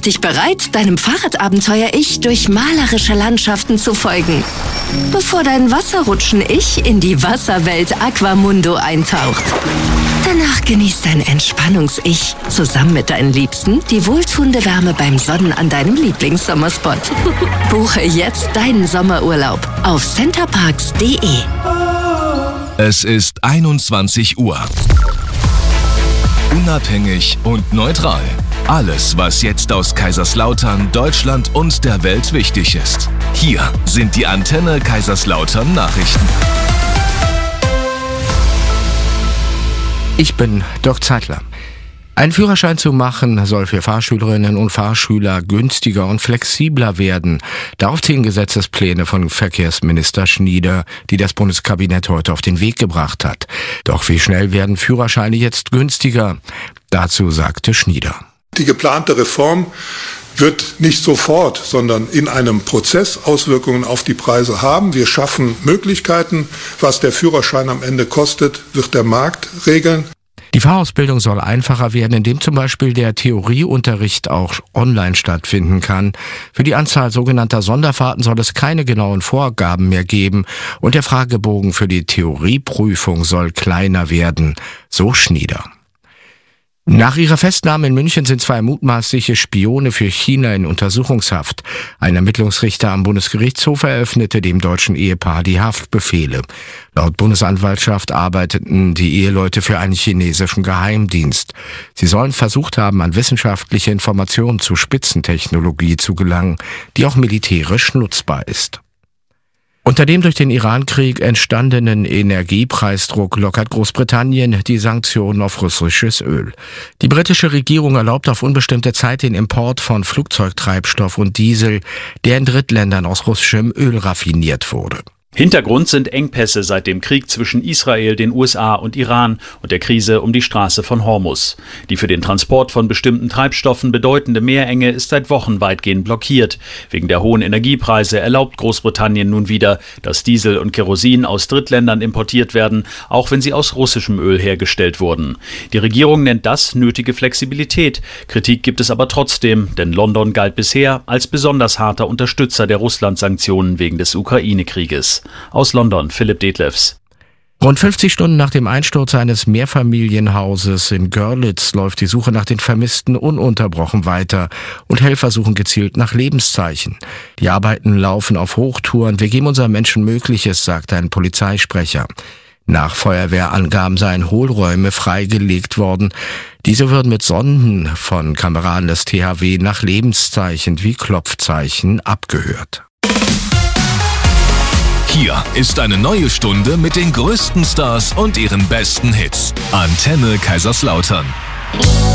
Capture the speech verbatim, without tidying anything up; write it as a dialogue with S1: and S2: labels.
S1: dich bereit, deinem Fahrradabenteuer-Ich durch malerische Landschaften zu folgen, bevor dein Wasserrutschen-Ich in die Wasserwelt Aquamundo eintaucht. Danach genießt dein Entspannungs-Ich zusammen mit deinen Liebsten die wohltuende Wärme beim Sonnen an deinem Lieblingssommerspot. Buche jetzt deinen Sommerurlaub auf centerparks punkt de.
S2: Es ist einundzwanzig Uhr. Unabhängig und neutral. Alles, was jetzt aus Kaiserslautern, Deutschland und der Welt wichtig ist. Hier sind die Antenne Kaiserslautern Nachrichten.
S3: Ich bin Dirk Zeitler. Einen Führerschein zu machen soll für Fahrschülerinnen und Fahrschüler günstiger und flexibler werden. Darauf zielen Gesetzespläne von Verkehrsminister Schnieder, die das Bundeskabinett heute auf den Weg gebracht hat. Doch wie schnell werden Führerscheine jetzt günstiger? Dazu sagte Schnieder.
S4: Die geplante Reform wird nicht sofort, sondern in einem Prozess Auswirkungen auf die Preise haben. Wir schaffen Möglichkeiten. Was der Führerschein am Ende kostet, wird der Markt regeln.
S3: Die Fahrausbildung soll einfacher werden, indem zum Beispiel der Theorieunterricht auch online stattfinden kann. Für die Anzahl sogenannter Sonderfahrten soll es keine genauen Vorgaben mehr geben und der Fragebogen für die Theorieprüfung soll kleiner werden, so Schnieder. Nach ihrer Festnahme in München sind zwei mutmaßliche Spione für China in Untersuchungshaft. Ein Ermittlungsrichter am Bundesgerichtshof eröffnete dem deutschen Ehepaar die Haftbefehle. Laut Bundesanwaltschaft arbeiteten die Eheleute für einen chinesischen Geheimdienst. Sie sollen versucht haben, an wissenschaftliche Informationen zu Spitzentechnologie zu gelangen, die auch militärisch nutzbar ist. Unter dem durch den Irankrieg entstandenen Energiepreisdruck lockert Großbritannien die Sanktionen auf russisches Öl. Die britische Regierung erlaubt auf unbestimmte Zeit den Import von Flugzeugtreibstoff und Diesel, der in Drittländern aus russischem Öl raffiniert wurde.
S5: Hintergrund sind Engpässe seit dem Krieg zwischen Israel, den U S A und Iran und der Krise um die Straße von Hormuz. Die für den Transport von bestimmten Treibstoffen bedeutende Meerenge ist seit Wochen weitgehend blockiert. Wegen der hohen Energiepreise erlaubt Großbritannien nun wieder, dass Diesel und Kerosin aus Drittländern importiert werden, auch wenn sie aus russischem Öl hergestellt wurden. Die Regierung nennt das nötige Flexibilität. Kritik gibt es aber trotzdem, denn London galt bisher als besonders harter Unterstützer der Russland-Sanktionen wegen des Ukraine-Krieges. Aus London, Philipp Detlefs.
S3: Rund fünfzig Stunden nach dem Einsturz eines Mehrfamilienhauses in Görlitz läuft die Suche nach den Vermissten ununterbrochen weiter und Helfer suchen gezielt nach Lebenszeichen. Die Arbeiten laufen auf Hochtouren. Wir geben unseren Menschen Mögliches, sagt ein Polizeisprecher. Nach Feuerwehrangaben seien Hohlräume freigelegt worden. Diese würden mit Sonden von Kameraden des T H W nach Lebenszeichen wie Klopfzeichen abgehört.
S2: Hier ist eine neue Stunde mit den größten Stars und ihren besten Hits. Antenne Kaiserslautern.